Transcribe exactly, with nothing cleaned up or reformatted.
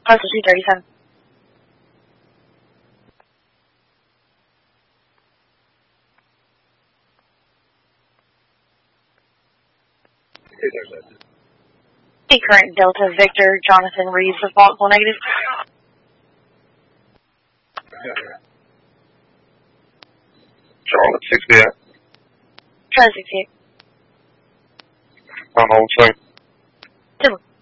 Postal two thirty-seven. The current Delta Victor Jonathan Reeves responsible negative. Charlotte sixty-eight. Charlotte sixty-eight. On hold, sir. Two.